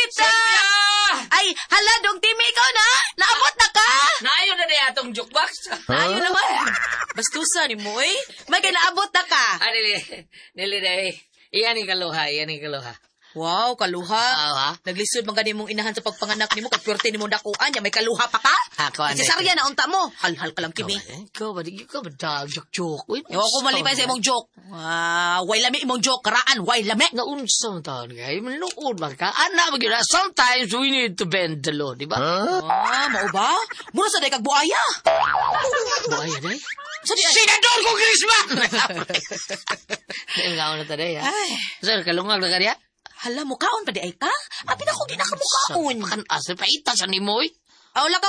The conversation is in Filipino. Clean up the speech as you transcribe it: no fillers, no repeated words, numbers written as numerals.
Tita! Ay, hala, Dong Timmy, ikaw na? Naabot na ka? Naayon na niya atong jukebox. Ayun naman. Bastusa ni mo, eh. May kinaabot na ka. Nili day. Iyan ni kaluha. Wow, kaluha. Ha? Naglisod man gani mong inahan sa pagpanganak nimo, kapwerte nimo dakuan, ya may kaluha pa ka? Ako, Kasi sarya na unta mo. Hal-hal ka lang, Kimi. Ikaw ba joke? Ewan ko malipay sa imong joke. Way lami imong joke, karaan, way lami. Naunsang taon kay manuod man ka. Ana magyud sometimes we need to bend the law, di ba? Mao ba? Mura sa day kag buaya. Buaya day. Senador ko, Grisma! Ngaw na taday, ha? Ay. Sir, kalungag na kaniya? Hala, mukaon pa di ay ka? Abi na ko, di na ka mukaon. Kan asa pa ita sa nimoy. Wala ka